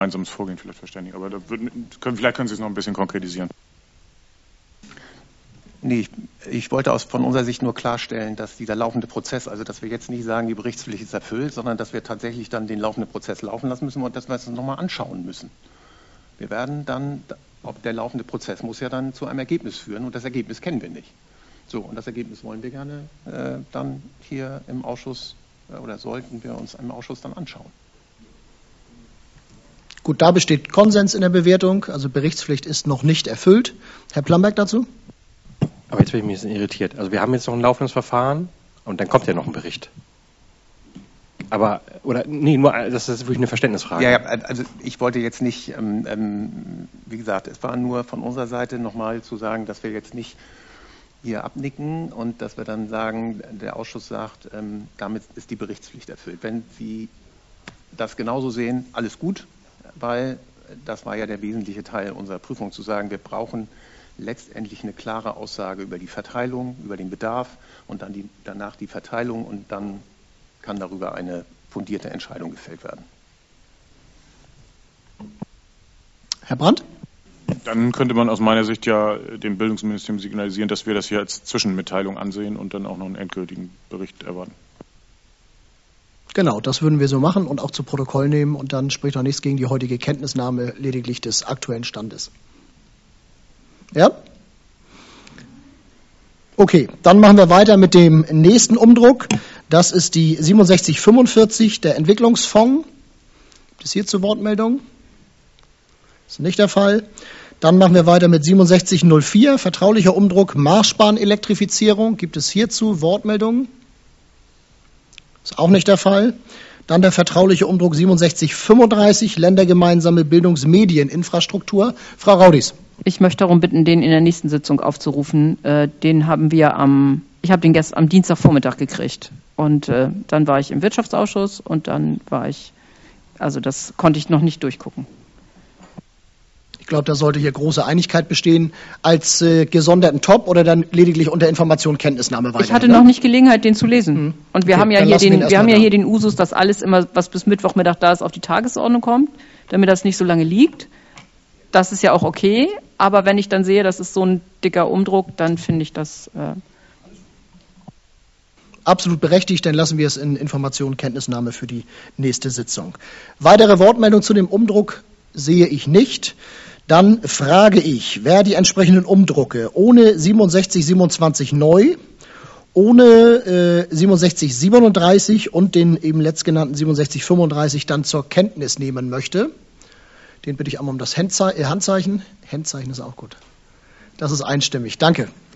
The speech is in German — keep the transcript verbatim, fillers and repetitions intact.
gemeinsames Vorgehen vielleicht verständigen. Aber da würden, können, vielleicht können Sie es noch ein bisschen konkretisieren. Nee, ich, ich wollte aus, von unserer Sicht nur klarstellen, dass dieser laufende Prozess, also dass wir jetzt nicht sagen, die Berichtspflicht ist erfüllt, sondern dass wir tatsächlich dann den laufenden Prozess laufen lassen müssen und dass wir es nochmal anschauen müssen. Wir werden dann, ob der laufende Prozess muss ja dann zu einem Ergebnis führen und das Ergebnis kennen wir nicht. So, und das Ergebnis wollen wir gerne äh, dann hier im Ausschuss äh, oder sollten wir uns im Ausschuss dann anschauen. Gut, da besteht Konsens in der Bewertung, also Berichtspflicht ist noch nicht erfüllt. Herr Plamberg dazu? Aber jetzt bin ich ein bisschen irritiert. Also wir haben jetzt noch ein laufendes Verfahren und dann kommt ja noch ein Bericht. Aber, oder, nee, nur, das ist wirklich eine Verständnisfrage. Ja, ja, also ich wollte jetzt nicht, ähm, ähm, wie gesagt, es war nur von unserer Seite nochmal zu sagen, dass wir jetzt nicht hier abnicken und dass wir dann sagen, der Ausschuss sagt, ähm, damit ist die Berichtspflicht erfüllt. Wenn Sie das genauso sehen, alles gut, weil das war ja der wesentliche Teil unserer Prüfung, zu sagen, wir brauchen letztendlich eine klare Aussage über die Verteilung, über den Bedarf und dann die, danach die Verteilung und dann kann darüber eine fundierte Entscheidung gefällt werden. Herr Brandt? Dann könnte man aus meiner Sicht ja dem Bildungsministerium signalisieren, dass wir das hier als Zwischenmitteilung ansehen und dann auch noch einen endgültigen Bericht erwarten. Genau, das würden wir so machen und auch zu Protokoll nehmen und dann spricht auch nichts gegen die heutige Kenntnisnahme lediglich des aktuellen Standes. Ja? Okay, dann machen wir weiter mit dem nächsten Umdruck. Das ist die siebenundsechzig fünfundvierzig, der Entwicklungsfonds. Gibt es hierzu Wortmeldungen? Das ist nicht der Fall. Dann machen wir weiter mit siebenundsechzig null vier, vertraulicher Umdruck, Marschbahnelektrifizierung. Gibt es hierzu Wortmeldungen? Ist auch nicht der Fall. Dann der vertrauliche Umdruck siebenundsechzig fünfunddreißig, ländergemeinsame Bildungsmedieninfrastruktur. Frau Raudis. Ich möchte darum bitten, den in der nächsten Sitzung aufzurufen. Äh, den haben wir am, ich habe den gestern am Dienstagvormittag gekriegt. Und äh, dann war ich im Wirtschaftsausschuss und dann war ich, also das konnte ich noch nicht durchgucken. Ich glaube, da sollte hier große Einigkeit bestehen. Als äh, gesonderten Top oder dann lediglich unter Information Kenntnisnahme weiter? Ich hatte ne? noch nicht Gelegenheit, den zu lesen. Hm. Und wir okay, haben ja hier den, wir haben ja hier den Usus, dass alles immer, was bis Mittwochmittag da ist, auf die Tagesordnung kommt, damit das nicht so lange liegt. Das ist ja auch okay. Aber wenn ich dann sehe, das ist so ein dicker Umdruck, dann finde ich das äh absolut berechtigt, dann lassen wir es in Information Kenntnisnahme für die nächste Sitzung. Weitere Wortmeldung zu dem Umdruck sehe ich nicht. Dann frage ich, wer die entsprechenden Umdrucke ohne siebenundsechzig siebenundzwanzig neu, ohne äh, siebenundsechzig siebenunddreißig und den eben letztgenannten siebenundsechzig fünfunddreißig dann zur Kenntnis nehmen möchte. Den bitte ich einmal um das Handzeichen. Handzeichen ist auch gut. Das ist einstimmig. Danke.